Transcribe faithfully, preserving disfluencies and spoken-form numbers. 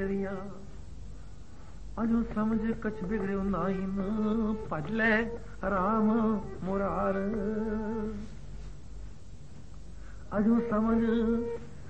मेरिया अजो समझ कछ बिगड़ो नाइन भज ले राम मुरार अजो समझ